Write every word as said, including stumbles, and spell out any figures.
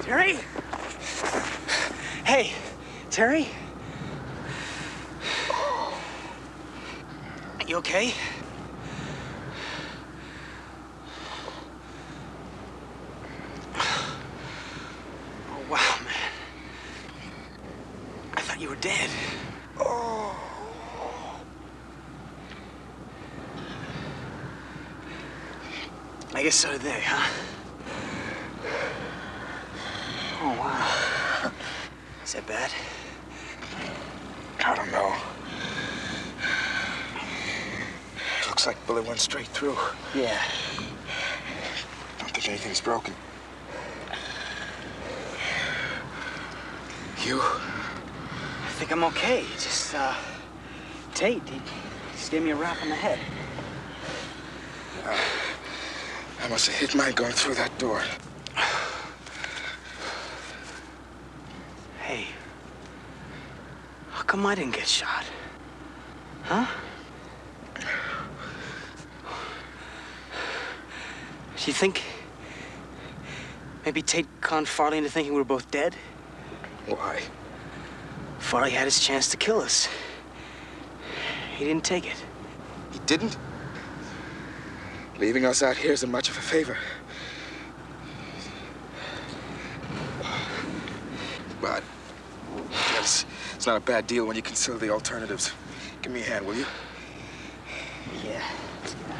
Terry? Hey, Terry? You okay? Oh, wow, man. I thought you were dead. Oh. I guess so did they, huh? Oh, wow. Is that bad? I don't know. Looks like bullet went straight through. Yeah. Don't think anything's broken. You? I think I'm okay. Just, uh, Tate, he just gave me a rap on the head. Uh, I must have hit mine going through that door. Hey, how come I didn't get shot? Huh? Do you think maybe Tate conned Farley into thinking we were both dead? Why? Farley had his chance to kill us. He didn't take it. He didn't? Leaving us out here isn't much of a favor. But it's, it's not a bad deal when you consider the alternatives. Give me a hand, will you? Yeah.